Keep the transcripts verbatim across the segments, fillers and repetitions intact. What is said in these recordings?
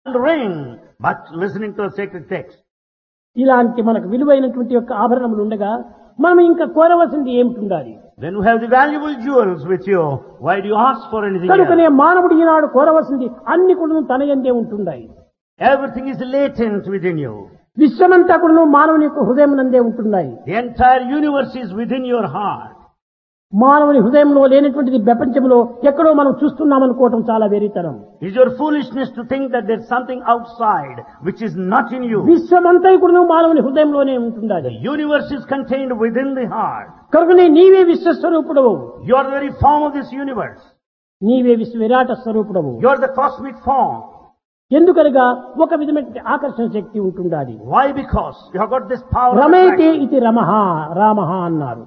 ring, but listening to a sacred text. ఇలాంటి మనకు విలువైనటువంటి యొక్క ఆభరణములు ఉండగా మనం ఇంకా కోరవలసింది ఏమిటి ఉండాలి? Then you have the valuable jewels with you. Why do you ask for anything కనుకనే else? మానవుడు ఈనాడు కోరవలసింది అన్ని కూడా తన యందే ఉంటున్నాయి. Everything is latent within you. విశ్వమంతా కూడా మానవుని యొక్క హృదయం నందే ఉంటున్నాయి. The entire universe is within your heart. మానవుని హృదయంలో లేనటువంటిది ప్రపంచంలో ఎక్కడో మనం చూస్తున్నాం అనుకోవటం చాలా వెరితనం. It's your foolishness to think that there's something outside which is not in you. విశ్వమంతా కూడా మానవుని హృదయంలోనే ఉంటున్నది. The universe is contained within the heart. కనుకనే నీవే విశ్వస్వరూపుడవు. You are the very form of this universe. నీవే విశ్వ విరాట స్వరూపుడవు. You are the cosmic form. ఎందుకనగా ఒక విధమైన ఆకర్షణ శక్తి ఉంటుండాలి. Why? Because you have got this power of రమేతే attraction. ఇది రమః రామః అన్నారు.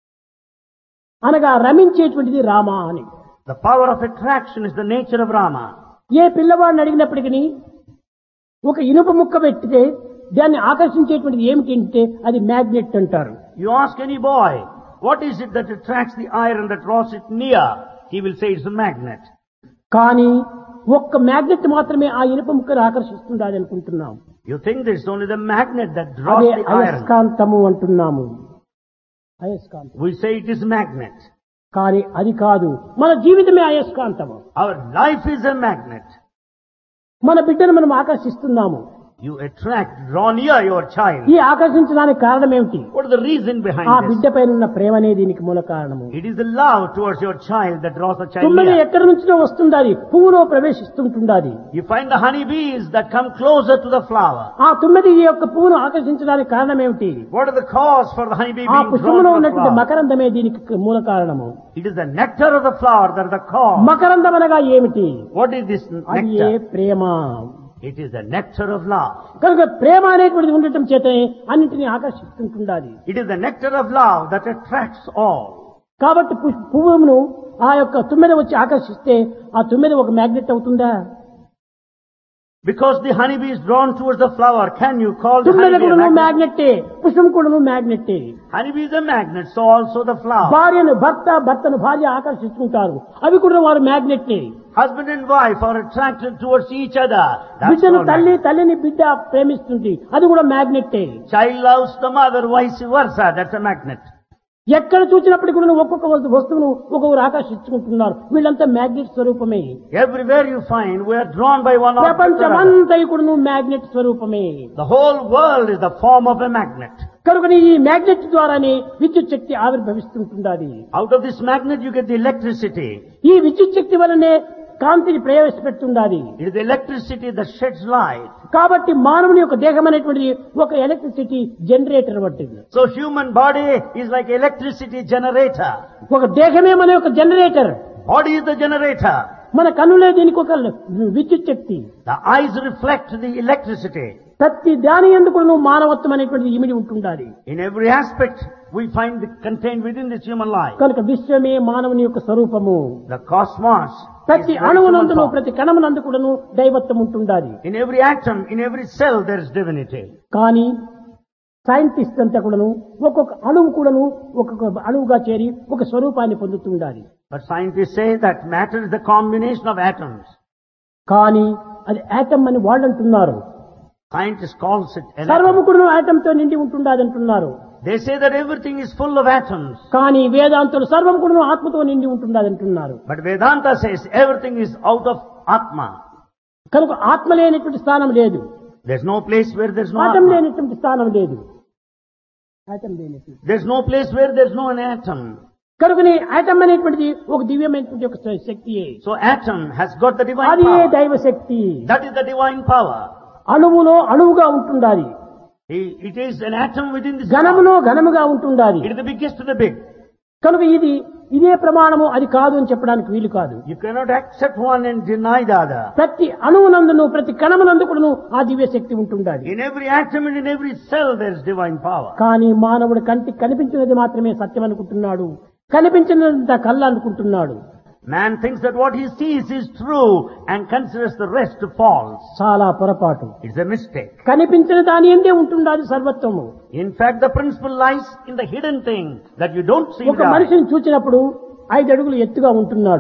అనగా రమించేటువంటిది రామ అని. The power of attraction is the nature of Rama. ఏ పిల్లవాడిని అడిగినప్పటికీ ఒక ఇనుప ముక్క పెట్టితే దాన్ని ఆకర్షించేటువంటిది ఏమిటి అంటే అది మ్యాగ్నెట్ అంటారు. You ask any boy, what is it that attracts the iron that draws it near? He will say it's a magnet. కానీ ఒక్క మ్యాగ్నెట్ మాత్రమే ఆ ఇనుప ముక్కను ఆకర్షిస్తుందని అనుకుంటున్నాం. You think that it's only the magnet that draws అదే the iron. అయస్కాంతము అంటున్నాము. అయస్కాంతం. We say it is magnet. కానీ అది కాదు, మన జీవితమే అయస్కాంతము. Our life is a magnet. మన బిడ్డను మనం ఆకర్షిస్తున్నాము. You attract, draw near your child. ఈ ఆకర్షించడానికి కారణం ఏమిటి? What is the reason ఆ behind this? బిడ్డ పైన ఉన్న ప్రేమనే దీనికి మూల కారణము. It is the love towards your child that draws the child తుమ్మెద near. ఎక్కడి నుంచో వస్తుండాలి, పువ్వులో ప్రవేశిస్తుంటుండాలి. You find the honey bees that come closer to the flower. ఆ తుమ్మెద ఈ యొక్క పువ్వును ఆకర్షించడానికి కారణం ఏమిటి? What are the cause for the honey bee ఆ being drawn పుష్పంలో to the ఉన్నటువంటి flower? మకరందమే దీనికి మూల కారణము. It is the nectar of the flower that is the cause. మకరందం అనగా ఏమిటి? What is this అది ఏ nectar? Prema. It is the nectar of love. కనుక ప్రేమ అనేటువంటిది ఉండటం చేతనే అన్నింటినీ ఆకర్షిస్తుంటుండాలి. It is the nectar of love that attracts all. కాబట్టి పు- పువ్వును ఆ యొక్క తుమ్మెద వచ్చి ఆకర్షిస్తే ఆ తుమ్మెద ఒక మ్యాగ్నెట్ అవుతుందా? Because the honeybee is drawn towards the flower, can you call the తుమ్మెద honeybee a కూడాను magnet? మ్యాగ్నెట్టే, పుష్పం కూడాను మ్యాగ్నెట్టే. Honeybee is a magnet, so also the flower. భార్యను భర్త, భర్తను భార్య ఆకర్షించుకుంటారు, అవి కూడా వారు మ్యాగ్నెట్నే. Husband and wife are attracted towards each other. That's బిడ్డను called తల్లి, magnet. తల్లిని బిడ్డ ప్రేమిస్తుంది, అది కూడా మ్యాగ్నెట్టే. Child loves the mother, vice versa. That's a magnet. ఎక్కడ చూసినప్పటికీ కూడా ఒక్కొక్క వస్తు- వస్తువును ఒక్కొక్కరు ఆకర్షించుకుంటున్నారు. వీళ్ళంతా మ్యాగ్నెట్ స్వరూపమే. Everywhere you find, we are drawn by one object or other. ప్రపంచమంతా కూడా మ్యాగ్నెట్ స్వరూపమే. The whole world is the form of a magnet. కనుక ఈ మ్యాగ్నెట్ ద్వారానే విద్యుత్ శక్తి ఆవిర్భవిస్తుంటున్నది. Out of this magnet you get the electricity. ఈ విద్యుత్ శక్తి వలనే కాంతిని ప్రవేశపెడుతుండాలి. It is the electricity that sheds light. కాబట్టి మానవుని యొక్క దేహం అనేటువంటిది ఒక ఎలక్ట్రిసిటీ జనరేటర్ వంటిది. So human body is like electricity generator. ఒక దేహమే మన యొక్క generator. Body is the generator. మన కన్నులే దీనికి ఒక విద్యుత్ శక్తి. The eyes reflect the electricity. ప్రతి దాని యందు కూడా మానవత్వం అనేటువంటిది ఇమిడి ఉంటుండాలి. In every aspect we find it contained within this human life. కనుక విశ్వమే మానవుని యొక్క స్వరూపము. The cosmos is ప్రతి very human అణువునందును form. ప్రతి కణమునందు కూడాను దైవత్వం ఉంటుండాలి. In every atom, in every cell there is divinity. కానీ సైంటిస్ట్ అంతా కూడాను ఒక్కొక్క అణువు కూడాను ఒక్కొక్క అణువుగా చేరి ఒక స్వరూపాన్ని పొందుతుండాలి. But scientists say that matter is the combination of atoms. కానీ అది ఆటం అని వాళ్ళు అంటున్నారు. Scientists calls it an సర్వము atom. కూడాను ఆటం తో నిండి ఉంటుండాది అంటున్నారు. They say that everything is full of atoms. కానీ వేదాంతులు సర్వం కూడాను ఆత్మతో నిండి ఉంటుండాది అంటున్నారు. But Vedanta says everything is out of Atma. కనుక ఆత్మ లేనటువంటి స్థానం లేదు, There's no place where there's no atom Atma. లేనటువంటి స్థానం లేదు. ఆటం లేనటువంటి There's no place where there's no an atom. కనుకనే ఆటం అనేటువంటిది ఒక దివ్యమైనటువంటి ఒక శక్తియే. So atom has got the divine అది power. దైవ శక్తి. That is the divine power. అణువులో అణువుగా ఉంటుండాలి, I- It is an atom within this ఘనములో ఘనముగా ఉంటుండాలి. It is the biggest of the big. కనుక ఇది ఇదే ప్రమాణము అది కాదు అని చెప్పడానికి వీలు కాదు. You cannot accept one and deny the other. ప్రతి అణువునందును ప్రతి కణమునందు కూడాను ఆ దివ్య శక్తి ఉంటుండాలి. In every atom and in every cell there is divine power. కానీ మానవుడు కంటికి కనిపించినది మాత్రమే సత్యం అనుకుంటున్నాడు, కనిపించినంత కళ్ళ అనుకుంటున్నాడు. Man thinks that what he sees is true and considers the rest false. చాలా పొరపాటు. It's a mistake. కనిపించిన దాని ఎందే ఉంటుండాలి సర్వత్వము. In fact, the principle lies in the hidden thing that you don't see ఒక with the eye. మనిషిని చూచినప్పుడు ఐదు అడుగులు ఎత్తుగా ఉంటున్నాడు.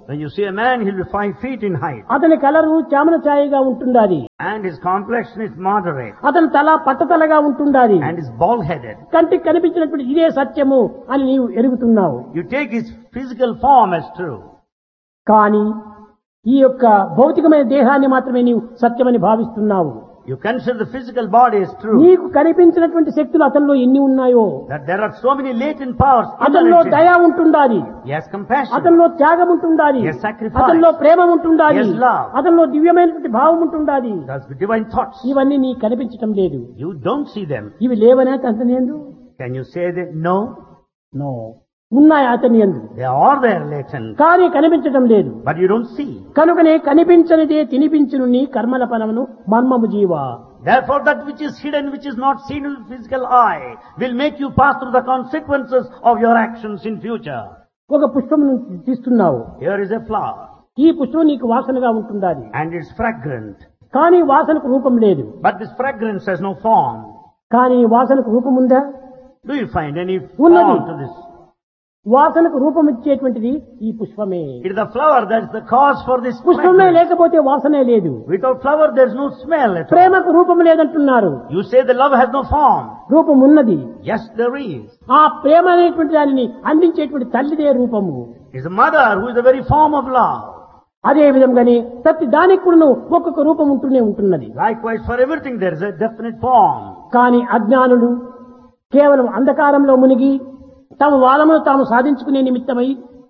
When you see a man, he'll be five feet in height. అతని కలరు చామన ఛాయగా ఉంటుండాలి. And his complexion is moderate. అతని తల పట్టతలగా ఉంటుండాలి. And is bald-headed. కంటికి కనిపించినటువంటి ఇదే సత్యము అని నీవు ఎరుగుతున్నావు. You take his physical form as true. కానీ ఈ యొక్క భౌతికమైన దేహాన్ని మాత్రమే నీవు సత్యమని భావిస్తున్నావు. You consider the physical body as true. నీకు కనిపించినటువంటి శక్తులు అతనిలో ఎన్ని ఉన్నాయో. That there are so many latent powers. అతనిలో దయ ఉంటుండాలి. Yes, compassion. అతనిలో త్యాగం ఉంటుండాలి. Yes, sacrifice. అతనిలో ప్రేమ ఉంటుండాలి. Yes, love. అతనిలో దివ్యమైనటువంటి భావం ఉంటుండాలి. That's the divine thoughts. ఇవన్నీ నీ కనిపించటం లేదు. You don't see them. ఇవి లేవనే అతని యందు. Can you say that? No. No, ఉన్నాయి అతని యందు. They are there latent. కానీ కనిపించటం లేదు. But you don't see. కనుకనే కనిపించనిదే తినిపించును నీ కర్మల ఫలమును మర్మము జీవా. Therefore that which is hidden, which is not seen with physical eye, will make you pass through the consequences of your actions in future. ఒక పుష్పమును తీస్తున్నావు. Here is a flower. ఈ పుష్పం నీకు వాసనగా ఉంటుండాలి. And it's fragrant. కానీ వాసనకు రూపం లేదు. But this fragrance has no form. కానీ వాసనకు రూపం ఉందా? Do you find any ఉన్నది. form to this? వాసనకు రూపం ఇచ్చేటువంటిది ఈ పుష్పమే. It is the flower that is the cause for this పుష్పమే fragrance. లేకపోతే వాసనే లేదు. Without flower there is no smell at all. ప్రేమకు రూపం లేదంటున్నారు. You say the love has no form. రూపం ఉన్నది. Yes, there is. ఆ ప్రేమ అనేటువంటి దానిని అందించేటువంటి తల్లిదే రూపము. It's the mother who is the very form of love. అదే విధంగానే ప్రతి దానికి కూడా ఒక్కొక్క రూపం ఉంటూనే ఉంటున్నది. Likewise for everything there is a definite form. కానీ అజ్ఞానులు కేవలం అంధకారంలో మునిగి తమ వాదమును తాము సాధించుకునే నిమిత్తమై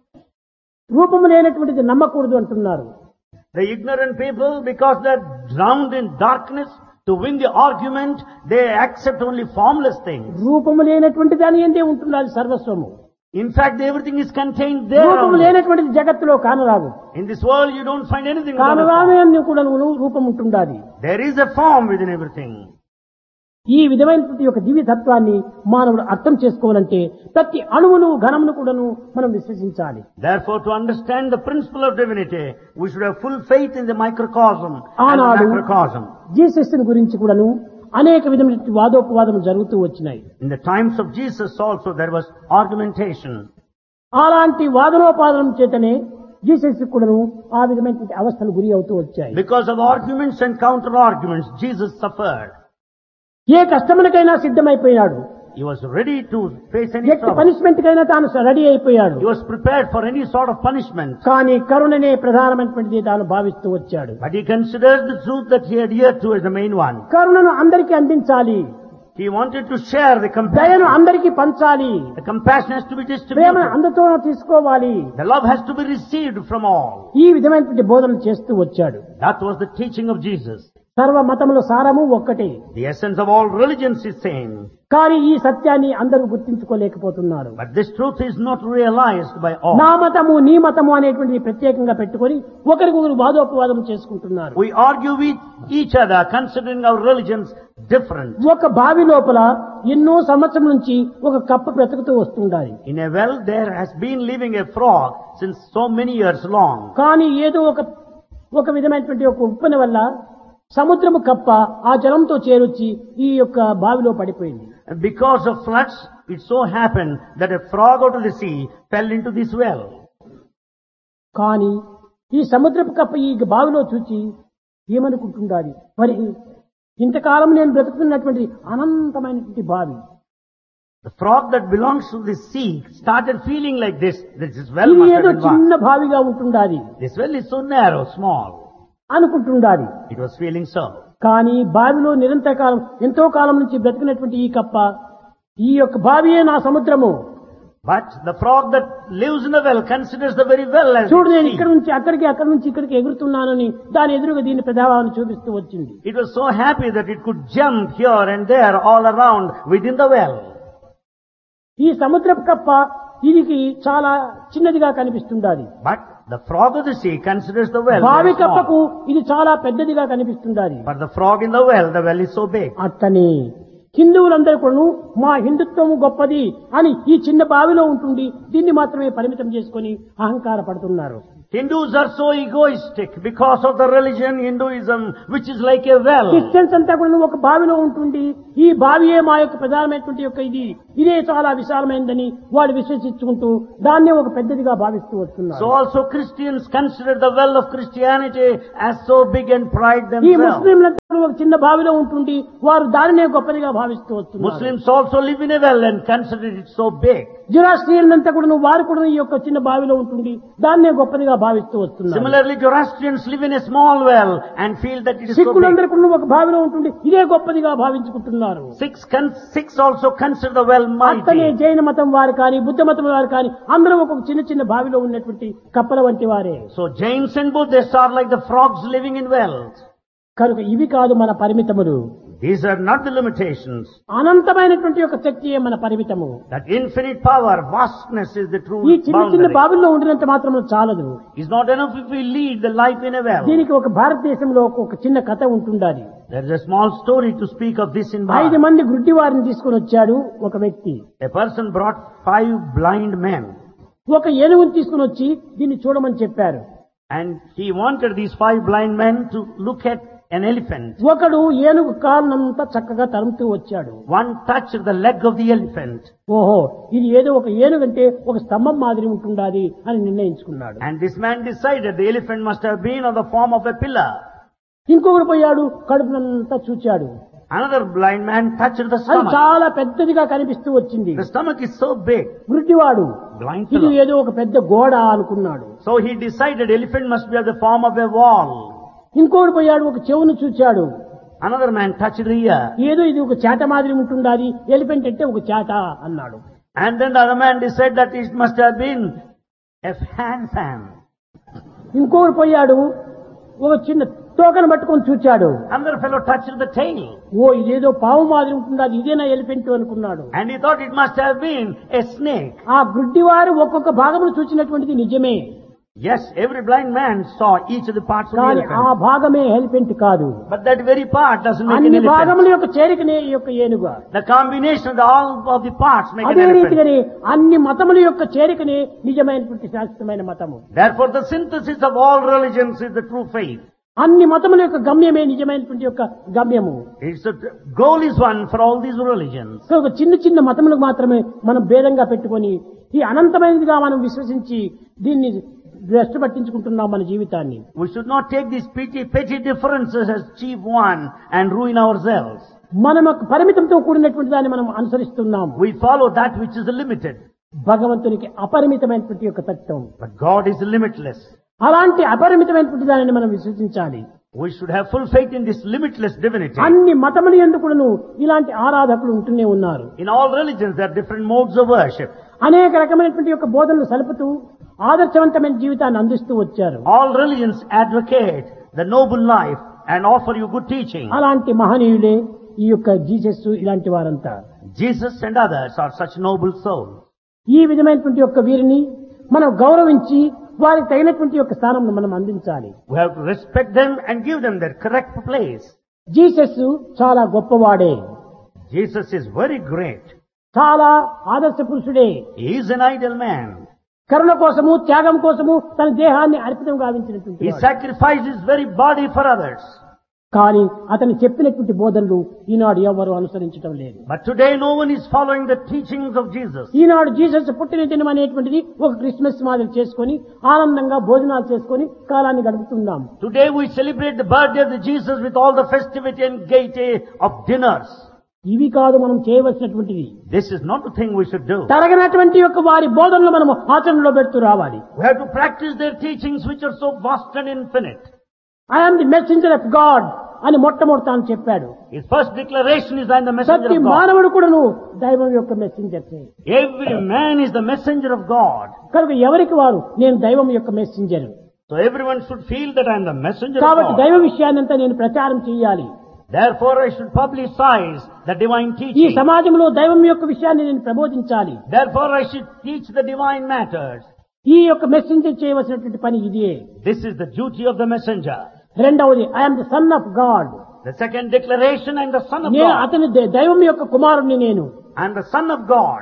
రూపము లేనటువంటిది నమ్మకూడదు అంటున్నారు. The ignorant people, because they are drowned in darkness, to win the argument, they accept only formless things. రూపము లేనటువంటి దాని ఎందే ఉంటున్నది సర్వస్వము. In fact, everything is contained there. రూపము లేనటువంటిది జగత్తులో కానరాదు. In this world you don't find anything without a కానరాని form. అన్ని కూడా రూపం ఉంటుండాలి. There is a form within everything. ఈ విధమైనటువంటి ఒక దివ్య తత్వాన్ని మానవుడు అర్థం చేసుకోవాలంటే ప్రతి అణువును ఘనమును కూడాను మనం విశ్వసించాలి. Therefore, to understand the principle of divinity, we should have full faith in the microcosm and the ఆనాడు macrocosm. జీసస్ గురించి కూడాను అనేక విధమైన వాదోపవాదములు జరుగుతూ వచ్చినాయి. In the times of Jesus also there was argumentation. అలాంటి వాదనోపాదనం చేతనే జీసస్ కూడాను ఆ విధమైనటువంటి అవస్థలు గురి అవుతూ వచ్చాయి. Because of arguments and counter arguments, Jesus suffered. A కష్టములకైనా సిద్ధమైపోయాడు. He was ready to face any ఎట్టి trouble. పనిష్మెంట్ కైనా తాను రెడీ అయిపోయాడు. He was prepared for any sort of punishment. కానీ కరుణనే ప్రధానమైనటువంటిది తాను భావిస్తూ వచ్చాడు. But he considered the truth that he adhered to as the main one. కరుణను అందరికీ అందించాలి. He wanted to share the దయను compassion. అందరికీ పంచాలి. The compassion has to be ప్రేమను distributed. అందరితో తీసుకోవాలి. The love has to be received from all. ఈ విధమైనటువంటి బోధనలు చేస్తూ వచ్చాడు. That was the teaching of Jesus. సర్వ మతముల సారము ఒక్కటే. The essence of all religions is same. కానీ ఈ సత్యాన్ని అందరూ గుర్తించుకోలేకపోతున్నారు. But this truth is not realized by all. నా మతము నీ మతము అనేటువంటిది ప్రత్యేకంగా పెట్టుకొని ఒకరికొకరు వాదోపవాదం చేసుకుంటున్నారు. We argue with each other considering our religions different. ఒక బావి లోపల ఎన్నో సంవత్సరం నుంచి ఒక కప్ప బ్రతుకుతూ వస్తుండాలి. In a well there has been living a frog since so many years long. కానీ ఏదో ఒక ఒక విధమైనటువంటి ఒక ఉప్పన వల్ల సముద్రము కప్ప ఆ జలంతో చేరొచ్చి ఈ యొక్క బావిలో పడిపోయింది. And because of floods, it so happened that a frog out of the sea fell into this well. కానీ ఈ సముద్రపు కప్ప ఈ బావిలో చూచి ఏమనుకుంటుండాలి, మరి ఇంతకాలం నేను బ్రతుకుతున్నటువంటి అనంతమైనటువంటి బావి. The frog that belongs to the sea started feeling like this. This well ఇది must ఏదో have been చిన్న vast. బావిగా ఉంటుండాలి This well is so narrow, small. అనుకుంటుండాలి. It was feeling so. కానీ బావిలో నిరంతర కాలం ఎంతో కాలం నుంచి బ్రతికినటువంటి ఈ కప్ప ఈ యొక్క బావియే నా సముద్రము. But the frog that lives in the well considers the very well as చూడు, నేను its ఇక్కడ sea. నుంచి అక్కడికి అక్కడి నుంచి ఇక్కడికి ఎగురుతున్నానని దాని ఎదురుగా దీని ప్రభావాన్ని చూపిస్తూ వచ్చింది. It was so happy that it could jump here and there all around within the well. ఈ సముద్రపు కప్ప దీనికి చాలా చిన్నదిగా కనిపిస్తుండాలి. But the frog of the sea considers the well బావి very కప్పకు small. ఇది చాలా పెద్దదిగా కనిపిస్తుండాలి. But the frog in the well, the well is so big. అట్టనే హిందువులందరూ కూడా మా హిందుత్వము గొప్పది అని ఈ చిన్న బావిలో ఉంటుండి దీన్ని మాత్రమే పరిమితం చేసుకొని అహంకార పడుతున్నారు. Hindus are so egoistic because of the religion Hinduism, which is like a well. Christians అంతా కూడా నువ్వు ఒక బావిలో ఉంటుండి ఈ బావియే మా యొక్క ప్రధానమైనటువంటి యొక్క ఇది ఇదే చాలా విశాలమైనదని వాడు విశ్వసించుకుంటూ దాన్నే ఒక పెద్దదిగా భావిస్తూ వస్తున్నారు. So also Christians consider the well of Christianity as so big and pride ఈ themselves. ముస్లింలంతా కూడా ఒక చిన్న బావిలో ఉంటుండి వారు దానినే గొప్పదిగా భావిస్తూ వస్తున్నారు. Muslims also live in a well and consider it so big. జొరాస్ట్రియన్లంతా కూడా నువ్వు వారు కూడా ఈ యొక్క చిన్న బావిలో ఉంటుండి దాన్నే గొప్పదిగా భావిస్తూ వస్తున్నారు. Similarly, Zoroastrians live in a small well and feel that it is so big. సిక్కులందరూ కూడా నువ్వు ఒక బావిలో ఉంటుండి ఇదే గొప్పదిగా భావించుకుంటున్నారు. Sikhs, con- Sikhs also consider the well అట్లనే mighty. జైన మతం వారు కానీ బుద్ధ మతం వారు కానీ అందరూ ఒక చిన్న చిన్న బావిలో ఉన్నటువంటి కప్పల వంటి వారే. So Jains and Buddhists are like the frogs living in wells. కనుక ఇవి కాదు మన పరిమితములు. These are not the limitations. అనంతమైనటువంటి యొక్క శక్తియే మన పరిమితము. That infinite power, vastness is the true ఈ చిన్న చిన్న boundary. బావిల్లో ఉండినంత మాత్రం చాలదు. It's not enough if we lead the life in a well. దీనికి ఒక భారతదేశంలో ఒక ఒక చిన్న కథ ఉంటుండాలి. There is a small story to speak of this in ఐదు Bharat. మంది గుడ్డి వారిని తీసుకుని వచ్చాడు ఒక వ్యక్తి. A person brought five blind men ఒక ఏనుగుని తీసుకుని వచ్చి దీన్ని చూడమని చెప్పారు. and he wanted these five blind men to look at an elephant. ఒకడు ఏనుగు కాళ్ళంతా చక్కగా తరుముతూ వచ్చాడు. One touched the leg of the elephant ఓహో ఇది ఏదో ఒక ఏనుగంటే ఒక స్తంభం మాదిరి ఉంటుండాలి అని నిర్ణయించుకున్నాడు. and this man decided the elephant must have been of the form of a pillar. ఇంకొకడు పోయాడు కడుపునంతా చూచాడు. Another blind man touched the అది stomach. చాలా పెద్దదిగా కనిపిస్తూ వచ్చింది. The stomach is so big. గుడ్డివాడు Blind ఇది fellow. ఏదో ఒక పెద్ద గోడ అనుకున్నాడు. So he decided elephant must be of the form of a wall. ఇంకోడు పోయాడు ఒక చెవును చూచాడు. Another man touched the ear. ఏదో ఇది ఒక చేట మాదిరి ఉంటుండాలి ఎలిఫెంట్ అంటే ఒక చేట అన్నాడు. And then the other man decided that it must have been a hand fan. ఇంకోడు పోయాడు ఒక చిన్న తోకను పట్టుకొని చూచాడు. Another fellow touched the tail. ఓ ఇదేదో పావు మాదిరి ఉంటుండాలి ఇదేనా ఎలిఫెంట్ అనుకున్నాడు. And he thought it must have been a snake. ఆ గుడ్డివారు ఒక్కొక్క భాగమును చూచినటువంటిది నిజమే. Yes, every blind man saw each of the parts of the కానీ ఆ elephant. భాగమే ఎలిఫెంట్ కాదు. But that very part doesn't make an అన్ని elephant. భాగముల యొక్క చేరికనే ఈ యొక్క ఏనుగు. The combination of the, all of the parts make an అదే elephant. రీతిగానే అన్ని మతముల యొక్క చేరికనే నిజమైనటువంటి శాశ్వతమైన మతము. Therefore the synthesis of all religions is the true faith. అన్ని మతముల యొక్క గమ్యమే నిజమైనటువంటి యొక్క గమ్యము. It's the goal is one for all these religions. ఒక చిన్న చిన్న మతములకు మాత్రమే మనం భేదంగా పెట్టుకొని ఈ అనంతమైనదిగా మనం విశ్వసించి దీన్ని భ్రష్టు పట్టించుకుంటున్నాం మన జీవితాన్ని. We should not take these petty, petty differences as chief one and ruin ourselves. మనం ఒక పరిమితంతో కూడినటువంటి దాన్ని మనం అనుసరిస్తున్నాం. We follow that which is limited. భగవంతునికి అపరిమితమైనటువంటి యొక్క తత్వం. But God is limitless. అలాంటి అపరిమితమైనటువంటి దానిని మనం విశ్వసించాలి. We should have full faith in this limitless divinity. అన్ని మతములు ఎందుకును ఇలాంటి ఆరాధకులు ఉంటూనే ఉన్నారు. In all religions there are different modes of worship. అనేక రకమైనటువంటి యొక్క బోధనలు సలుపుతూ ఆదర్శవంతమైన జీవితాన్ని అందిస్తూ వచ్చారు. All religions advocate the noble life and offer you good teaching. అలాంటి మహనీయులే ఈ యొక్క జీసస్ ఇలాంటి వారంతా. Jesus and others are such noble souls. ఈ విధమైనటువంటి యొక్క వీరిని మనం గౌరవించి వారికి తగినటువంటి యొక్క స్థానం మనం అందించాలి. We have to respect them and give them their correct place. Jesus చాలా గొప్పవాడే. Jesus is very great. చాలా ఆదర్శ పురుషుడే. He is an ideal man. కరుణ కోసము త్యాగం కోసము తన దేహాన్ని అర్పితం గావించినటువంటి He వాడు. sacrificed his very body for others. కానీ అతను చెప్పినటువంటి బోధనలు ఈనాడు ఎవరు అనుసరించడం లేదు. But today no one is following the teachings of Jesus. Eenadu Jesus పుట్టిన దినం అనేటువంటిది ఒక క్రిస్మస్ మాదిరి చేసుకొని ఆనందంగా భోజనాలు చేసుకొని కాలాన్ని గడుపుతున్నాం. Today we celebrate the birthday of the Jesus with all the festivity and gaiety of dinners. ఇవి కాదు మనం చేయవలసినటువంటిది. This is not the thing we should do. తరగనటువంటి యొక్క వారి బోధనలు మనం ఆచరణలో పెడుతూ రావాలి. We have to practice their teachings which are so vast and infinite. I am the messenger of God అని మొట్టమొదట తాను చెప్పాడు. His first declaration is I am the messenger ప్రతి of God. మానవుడు కూడాను దైవం యొక్క messenger. Every man is the messenger of God. కనుక ఎవరికి వారు నేను దైవం యొక్క messenger. So everyone should feel that I am the messenger of కాబట్టి God. దైవ విషయాన్నంతా నేను ప్రచారం చేయాలి. Therefore I should publicize the divine ఈ teaching. సమాజంలో దైవం యొక్క విషయాన్ని నేను ప్రబోధించాలి. Therefore I should teach the divine matters. ఈ యొక్క మెసెంజర్ చేయవలసినటువంటి పని ఇదే. This is the duty of the messenger. రెండవది I'm the son of God. The second declaration, I am the son of నేను God. అతని ద- దైవం యొక్క కుమారుణ్ణి నేను. I am the son of God.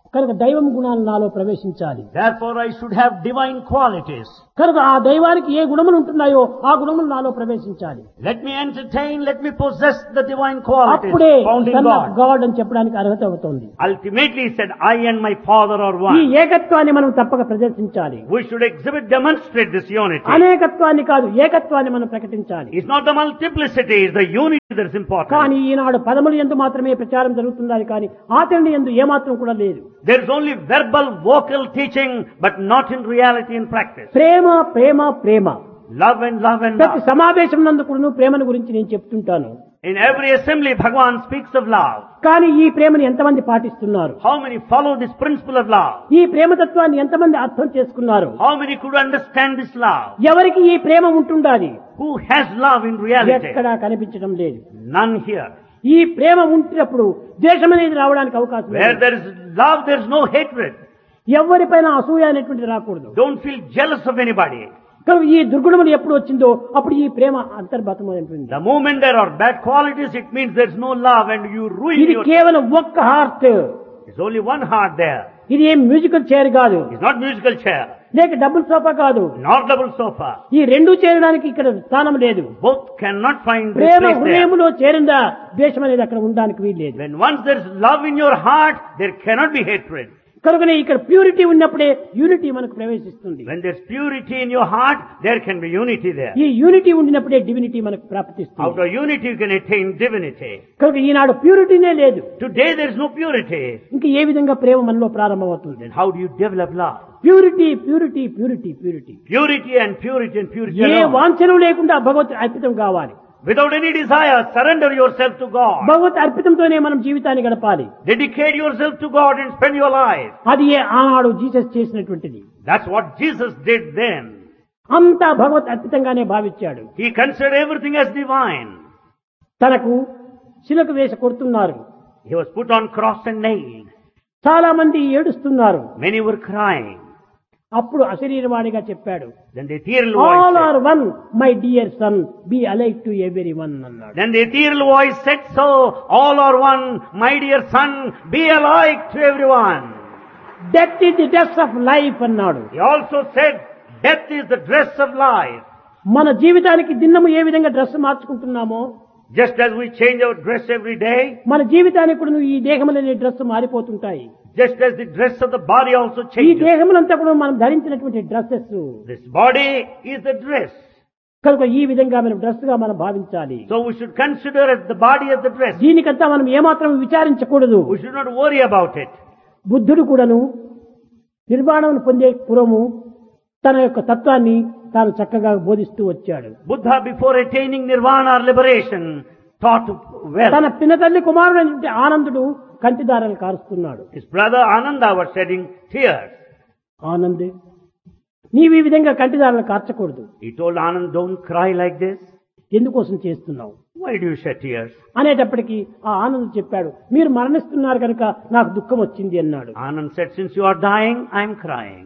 కనుక దైవం గుణాలు నాలో ప్రవేశించాలి. Therefore I should have divine qualities. కనుక ఆ దైవానికి ఏ గుణములు ఉంటున్నాయో ఆ గుణములు నాలో ప్రవేశించాలి. Let me entertain, let me possess the divine qualities అప్పుడే found in son of God. God అని చెప్పడానికి అర్హత అవుతుంది. Ultimately he said, I and my Father are ఈ one. ఏకత్వాన్ని మనం తప్పక ప్రదర్శించాలి. We should exhibit, demonstrate this unity. అనేకత్వాన్ని కాదు, ఏకత్వాన్ని మనం ప్రకటించాలి. It's not the multiplicity, it's the unity that's important. కానీ ఈనాడు పదములు యందు మాత్రమే ప్రచారం జరుగుతున్నది కానీ ఆచరణ యందు ఏమాత్రం కూడా లేదు. There is only verbal, vocal teaching, but not in reality in practice. Prema Prema Prema. Love and love and ప్రతి love. సమావేశం నందు కూడా ప్రేమను గురించి నేను చెప్తుంటాను. In every assembly, Bhagavan speaks of love. కానీ ఈ ప్రేమను ఎంతమంది పాటిస్తున్నారు? How many follow this principle of love? ఈ ప్రేమతత్వాన్ని ఎంతమంది అర్థం చేసుకున్నారు? How many could understand this love? ఎవరికి ఈ ప్రేమ ఉంటుండాలి? Who has love in reality? ఎక్కడా కనిపించడం లేదు. None here. ఈ ప్రేమ ఉంటున్నప్పుడు ద్వేషం అనేది రావడానికి అవకాశం Where లేదు. there is love, there is no hatred. ఎవరిపైన అసూయ అనేటువంటిది రాకూడదు. Don't feel jealous of anybody. కనుక ఈ దుర్గుణములు ఎప్పుడు వచ్చిందో అప్పుడు ఈ ప్రేమ అంతర్గతమైనటువంటి. The moment there are bad qualities, it means there is no love and you ruin ఇది your... కేవలం ఒక్క heart. There's only one heart there. ఇది ఏం మ్యూజికల్ చైర్ కాదు, It's not musical chair, లేక డబుల్ సోఫా కాదు. nor double sofa. ఈ రెండు చేరడానికి ఇక్కడ స్థానం లేదు. Both cannot find this Prema place there. హృదయములో చేరిందా ద్వేషం అనేది అక్కడ ఉండడానికి వీల్లేదు. When once there is love in your heart, there cannot be hatred. కనుకనే ఇక్కడ ప్యూరిటీ ఉన్నప్పుడే యూనిటీ మనకు ప్రవేశిస్తుంది. When there's purity in your heart, there can be unity there. ఈ యూనిటీ ఉండినప్పుడే డివినిటీ మనకు Out ప్రాప్తిస్తుంది. of unity you can attain divinity. కనుక ఈనాడు ప్యూరిటీనే లేదు. Today there is no purity. ఇంకా ఏ విధంగా ప్రేమ మనలో ప్రారంభమవుతుంది? Then how do you develop love? Purity purity purity purity. Purity and purity and purity A alone. వాంఛను లేకుండా భగవత్ అర్పితం కావాలి. Without any desire, surrender yourself to God. భగవత్ అర్పితంతోనే మనం జీవితాన్ని గడపాలి. Dedicate yourself to God and spend your life. అది ఏ ఆనాడు Jesus చేసినటువంటిది. That's what Jesus did then. అంతా భగవత్ అర్పితంగానే భావించాడు. He considered everything as divine. తనకు శిలకు వేసి కొడుతున్నారు. He was put on cross and nailed. చాలా మంది ఏడుస్తున్నారు. Many were crying. అప్పుడు అశరీరవాడిగా చెప్పాడు, Then the ethereal all voice are said, one my dear son be alike to every one అన్నాడు. Then the ethereal voice said so, all are one, my dear son, be alike to everyone. Death is the dress of life అన్నాడు. He also said, death is the dress of life. మన జీవితానికి దిన్నము ఏ విధంగా dress మార్చుకుంటున్నామో Just as we change our dress every day, మన జీవితానికి కూడా ఈ దేహములనే dress మారిపోతుంటాయి. just as the dress of the body also ఈ changes. దేహములంతా కూడా మనం ధరించినటువంటి dresses. This body is the dress. కనుక ఈ విధంగా మనం డ్రెస్ గా మనం భావించాలి. So we should consider as the body as the dress. దీనికంతా మనం ఏమాత్రం విచారించకూడదు. We should not worry about it. బుద్ధుడు కూడాను నిర్వాణం పొందే పూర్వము తన యొక్క తత్వాన్ని తాను చక్కగా బోధిస్తూ వచ్చాడు. Buddha, before attaining nirvana or liberation, taught well. తన పినతల్లి కుమారుడైనటువంటి ఆనందుడు కంటిదారాలు కారుస్తున్నాడు. His brother Ananda was shedding tears. Anand, నీవు ఈ విధంగా కంటిదారాలు కార్చకూడదు. He told Anand, don't cry like this. ఎందుకోసం చేస్తున్నావు Why do you shed tears? అనేటప్పటికీ ఆ ఆనంద్ చెప్పాడు, మీరు మరణిస్తున్నారు కనుక నాకు దుఃఖం వచ్చింది అన్నాడు. Anand said, since you are dying, I am crying.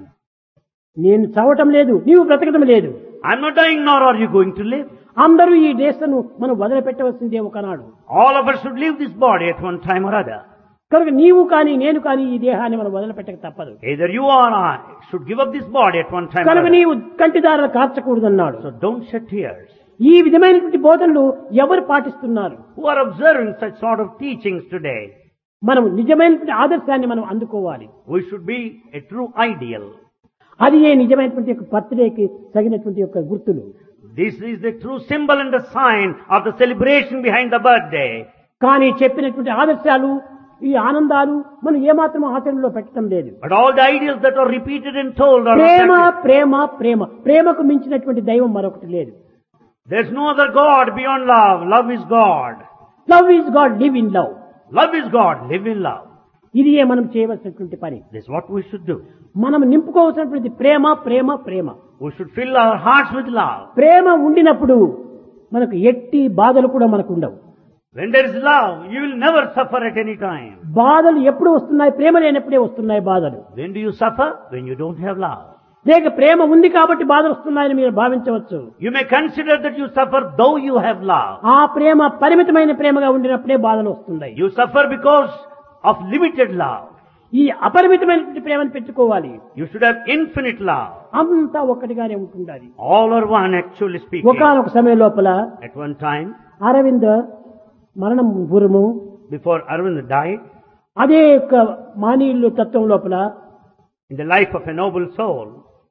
నేను చావటం లేదు, నీవు బ్రతకటం లేదు. I am not dying, nor are you going to live. అందరూ ఈ దేశను మనం వదిలిపెట్టవలసిందే ఒకనాడు. All of us should leave this body at one time or other. కనుక నీవు కానీ నేను కానీ ఈ దేహాన్ని మనం వదిలిపెట్టక తప్పదు. Either you or I should give up this body at one time or కనుక other. నీవు కంటిదారులు కార్చకూడదన్నాడు. So don't shed tears. ఈ విధమైనటువంటి బోధనలు ఎవరు పాటిస్తున్నారు? Who are observing such sort of teachings today? మనం నిజమైనటువంటి ఆదర్శాన్ని మనం అందుకోవాలి. We should be a true ideal. అది ఏ నిజమైనటువంటి యొక్క బర్త్డేకి తగినటువంటి యొక్క గుర్తులు. This is the true symbol and the sign of the celebration behind the birthday. కానీ చెప్పినటువంటి ఆదర్శాలు ఈ ఆనందాలు మనం ఏమాత్రం ఆచరణలో పెట్టడం లేదు. But all the ideals that are repeated and told are Prema not practiced. ప్రేమ ప్రేమ ప్రేమకు మించినటువంటి దైవం మరొకటి లేదు. There's no other God beyond love. Love is God. Love is God, live in love. Love is God. Live in love. ఇది ఏ మనం చేయవలసినటువంటి పని. This is what we should do. మనం నింపుకోవాల్సినటువంటి ప్రేమ ప్రేమ ప్రేమ. We should fill our hearts with love. ప్రేమ ఉండినప్పుడు మనకు ఎట్టి బాధలు కూడా మనకు ఉండవు. When there is love, you will never suffer at any time. బాధలు ఎప్పుడు వస్తున్నాయి? ప్రేమ లేనప్పుడే వస్తున్నాయి బాధలు. When do you suffer? When you don't have love. లేక ప్రేమ ఉంది కాబట్టి బాధలు వస్తున్నాయని మీరు భావించవచ్చు. You may consider that you suffer though you have love. ఆ ప్రేమ పరిమితమైన ప్రేమగా ఉండినప్పుడే బాధలు వస్తున్నాయి. You suffer because of limited love. ఈ అపరిమితమైనటువంటి ప్రేమను పెట్టుకోవాలి. You should have infinite love. అంతా ఒక్కటిగానే ఉంటుండాలి. All are one, actually speaking. ఒకానొక సమయం లోపల At one time, అరవింద్ మరణం పూర్వము before Arvind died, అదే యొక్క మానీయులు తత్వం లోపల in the life of a noble soul,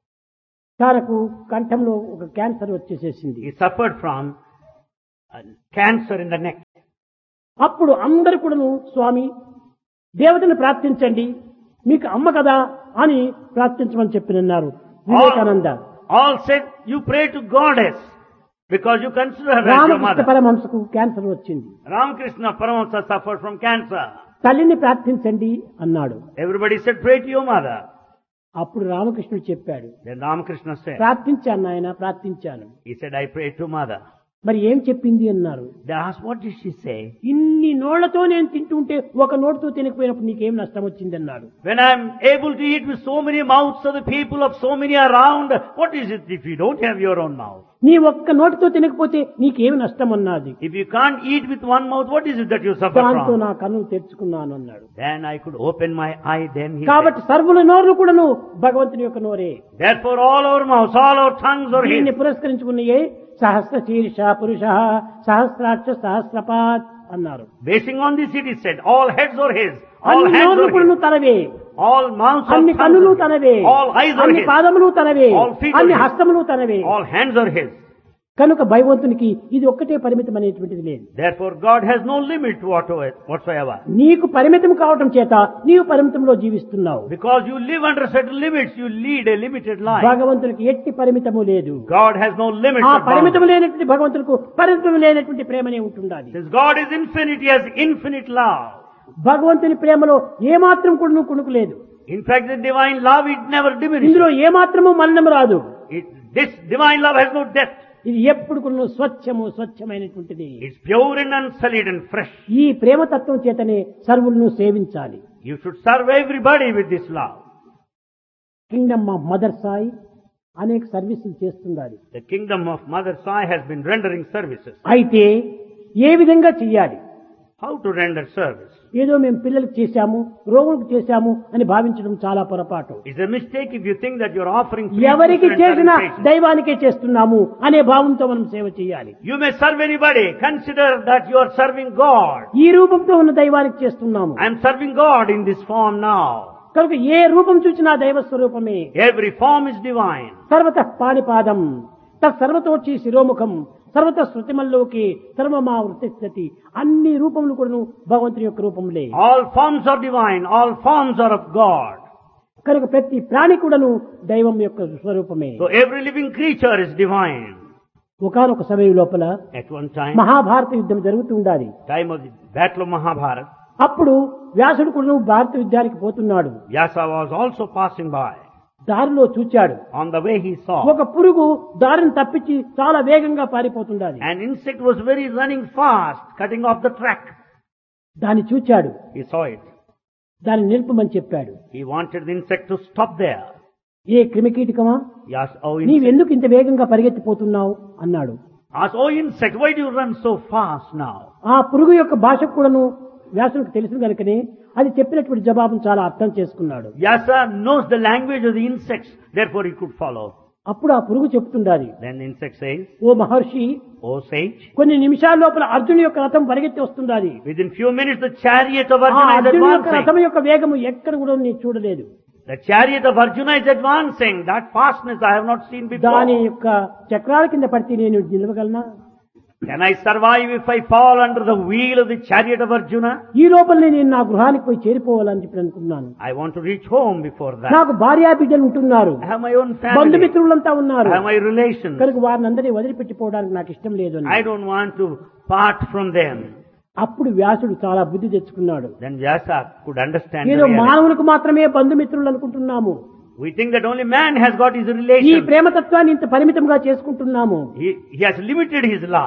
తనకు కంఠంలో ఒక cancer వచ్చేసేసింది. he suffered from uh, cancer in the neck. అప్పుడు అందరు కూడాను స్వామి దేవతను ప్రార్థించండి మీకు అమ్మ కదా అని ప్రార్థించమని చెప్పినన్నారు Vivekananda. All said, you pray to goddess because you consider her as your Ramakrishna mother. పరమహంసకు cancer వచ్చింది. Ramakrishna Paramahamsa suffered from cancer. తల్లిని ప్రార్థించండి అన్నాడు. Everybody said, pray to your mother. అప్పుడు రామకృష్ణుడు చెప్పాడు, Then Ramakrishna said, ప్రార్థించాను నాయన ప్రార్థించాను. he said, I pray to mother. మరి ఏం చెప్పింది అన్నారు. They asked, what did she say? ఇన్ని నోళ్లతో నేను తింటుంటే ఒక నోటితో తినకపోయినప్పుడు నీకేం నష్టం వచ్చింది అన్నాడు. When I'm able to eat with so many mouths of the people of so many around, what is it if you don't have your own mouth? నీ ఒక్క నోటితో తినకపోతే నీకేమి నష్టం అన్నది. If you can't eat with one mouth, what is it that you suffer దాంతో from? నా కన్నులు తెరుచుకున్నాను అన్నాడు. Then I could open my eye, then he కాబట్టి said, సర్వుల నోర్లు కూడాను భగవంతుని యొక్క నోరే. therefore all our mouths, all our tongues are దీన్ని his. పురస్కరించుకున్నాయే సహస్ర శీర్ష పురుష సహస్రాక్ష సహస్రపాత్ అన్నారు. Basing on this it is said, all heads are his, all అన్ని hands నోర్లు are కూడాను his, తనవే, all mouths are అన్ని కన్నులు tongues are తనవే, his, all eyes are అన్ని his, పాదములు తనవే, all feet are అన్ని his, హస్తములు తనవే. all hands are his. కనుక భగవంతునికి ఇది ఒక్కటే పరిమితం అనేటువంటిది లేదు. Therefore God has no limit whatsoever. నీకు పరిమితం కావటం చేత నీవు పరిమితంలో జీవిస్తున్నావు. Because you live under certain limits, you lead a limited life. భగవంతునికి ఎట్టి పరిమితము లేదు. God has no limits. ఆ or పరిమితం boundaries. లేనటువంటి భగవంతునికి పరిమితం లేనటువంటి ప్రేమనే ఉంటుండాలి. Since God is infinite, He has infinite love. భగవంతుని ప్రేమలో ఏమాత్రం కూడా కుణుకు లేదు. In fact, the divine love, it never diminishes. ఇందులో ఏమాత్రము మలినం రాదు. It, this divine love has no depth. ఇది ఎప్పుడు కూడా స్వచ్ఛము స్వచ్ఛమైనటువంటిది. It's pure and unsullied and fresh. ఈ ప్రేమతత్వం చేతనే సర్వులను సేవించాలి. You should serve everybody with this love. Kingdom of mother Sai అనేక సర్వీసులు చేస్తున్నారు. The kingdom of Mother Sai has been rendering services. అయితే ఏ విధంగా చెయ్యాలి? How to render service? ఏదో మేము పిల్లలకు చేశాము, రోగులకు చేశాము అని భావించడం చాలా పొరపాటు. It's a mistake if you think that you're offering free ఎవరికి food and చేసినా serving patients. దైవానికే చేస్తున్నాము అనే భావంతో మనం సేవ చేయాలి. You may serve anybody. Consider that you are serving God. ఈ రూపంతో ఉన్న దైవానికి చేస్తున్నాము. I am serving God in this form now. కనుక ఏ రూపం చూసినా దైవ స్వరూపమే. Every form is divine. సర్వతః పాణిపాదం తత్ సర్వతోచి శిరోముఖం సర్వత శృతిమల్లోకి సర్వమా వృత్తిస్థితి అన్ని రూపములు కూడా భగవంతుని యొక్క రూపములే. All forms are divine. All forms are of God. కనుక ప్రతి ప్రాణి కూడాను దైవం యొక్క స్వరూపమే. So every living creature is divine. ఒకానొక సమయం లోపల At one time, మహాభారత యుద్ధం జరుగుతూ ఉండాలి. time of the battle of Mahabharata, అప్పుడు వ్యాసుడు కూడా భారత యుద్ధానికి పోతున్నాడు. Vyasa was also passing by. దారిలో చూచాడు, On the way he saw ఒక పురుగు దారిని తప్పించి చాలా వేగంగా పారిపోతుండాలి. an insect was very running fast, cutting off the track. దాన్ని చూచాడు, He saw it. దాన్ని నిలుపమని చెప్పాడు. He wanted the insect to stop there. A క్రిమికీటకమా, He asked, oh insect, నీవెందుకు ఇంత వేగంగా పరిగెత్తిపోతున్నావు అన్నాడు. asked, oh insect, why do you run so fast now? ఆ పురుగు యొక్క భాష కూడాను వ్యాసుడికి తెలుసు కనుకనే అది చెప్పినటువంటి జవాబును చాలా అర్థం చేసుకున్నాడు. Vyasa knows the language of the insects, therefore he could follow. అప్పుడు ఆ పురుగు చెప్తుండాలి, Then the insect says, oh Maharshi, oh sage, కొన్ని నిమిషాల లోపల అర్జునుడి యొక్క రథం పరిగెత్తి వస్తుండాలి. within few minutes the chariot of ఆ Arjuna is అర్జునుడి యొక్క రథం advancing. యొక్క వేగము ఎక్కడ కూడా నేను చూడలేదు. The chariot of Arjuna is advancing. That fastness I have not seen దాని before. యొక్క చక్రాల కింద పడితే నేను నిలవగలనా? Can I survive if I fall under the wheel of the chariot of Arjuna? ఈ లోపలనే నేను నా గృహానికి పోయి చేరిపోవాలని చెప్పి అనుకున్నాను. I want to reach home before that. నాకు భార్యా బిడ్డలు ఉంటున్నారు, I have my own family. బంధుమిత్రులంతా ఉన్నారు. I have my relations. కనుక వారిని అందరినీ వదిలిపెట్టిపోవడానికి నాకు ఇష్టం లేదు అని. I don't want to part from them. అప్పుడు వ్యాసుడు చాలా బుద్ధి తెచ్చుకున్నాడు. Then Vyasa could understand the ఏదో reality. మానవులకు మాత్రమే బంధుమిత్రులు అనుకుంటున్నాము. We think that only man has got his ఈ relations. ప్రేమతత్వాన్ని ఇంత పరిమితంగా చేసుకుంటున్నాము. He, he has limited his love.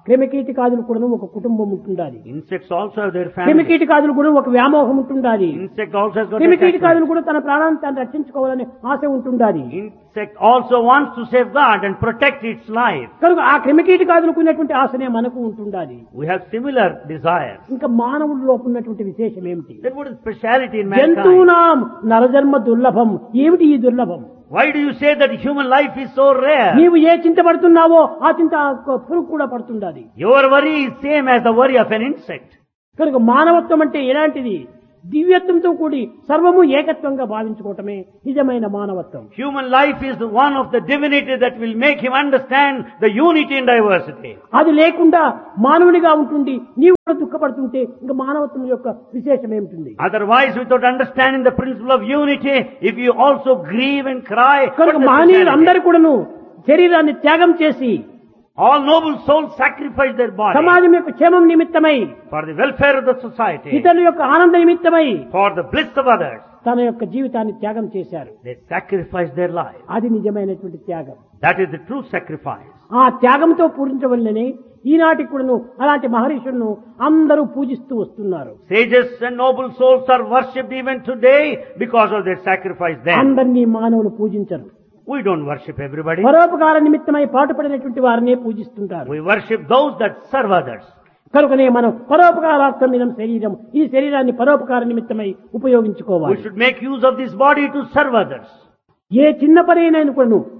క్రిమికీటకాదులు కూడా ఒక కుటుంబం ఉంటుండాలి. Insects also have their family. క్రిమికీటకాదులు కూడా ఒక వ్యామోహం ఉంటుండాలి. Insect also has got క్రిమికీటకాదులు కూడా తన ప్రాణాన్ని తాను రక్షించుకోవాలని ఆశ ఉంటుండాలి. Insect also wants to safeguard and protect its life. కనుక ఆ క్రిమికీటకాదులకు ఉన్నటువంటి ఆశనే మనకు ఉంటుండాలి. We have similar desires. ఇంకా మానవుడిలో ఉన్నటువంటి విశేషం ఏమిటి? Then what is speciality in mankind? జంతువునాం నరజన్మ దుర్లభం. ఏమిటి ఈ దుర్లభం? Why do you say that human life is so rare? నీవు ఏ చింత పడుతున్నావో ఆ చింత ఆ పురుగు కూడా పడుతుండాలి. Your worry is same as the worry of an insect. కనుక మానవత్వం అంటే ఎలాంటిది? దివ్యత్వంతో కూడి సర్వము ఏకత్వంగా భావించుకోవటమే నిజమైన మానవత్వం. Human life is one of the divinity that will make him understand the unity in diversity. అది లేకుండా మానవునిగా ఉంటుంది నీవు కూడా దుఃఖపడుతుంటే ఇంకా మానవత్వం యొక్క విశేషం ఏమిటి? Otherwise, without understanding the principle of unity, if you also grieve and cry, కనుక మహనీయులు అందరూ కూడాను శరీరాన్ని త్యాగం చేసి all noble souls sacrifice their body సమాజం యొక్క క్షేమం నిమిత్తమై, for the welfare of the society, ఇతరుల యొక్క ఆనంద నిమిత్తమై for the bliss of others. తన యొక్క జీవితాన్ని త్యాగం చేశారు. They sacrifice their life. అది నిజమైనటువంటి త్యాగం. That is the true sacrifice. ఆ త్యాగంతో పూజించవలనని ఈనాటి కూడాను అలాంటి మహర్షులను అందరూ పూజిస్తూ వస్తున్నారు. Sages and noble souls are worshipped even today because of their sacrifice then. అందరినీ మానవులు పూజించరు. We don't worship everybody. పరోపకార నిమిత్తమై పాటుపడినటువంటి వారినే పూజిస్తుంటారు. We worship those that serve others. కనుకనే మనం పరోపకారార్థం ఇదం శరీరం, ఈ శరీరాన్ని పరోపకార నిమిత్తమై We ఉపయోగించుకోవాలి. should make use of this body to serve others. ఏ చిన్న పనైనా కూడాను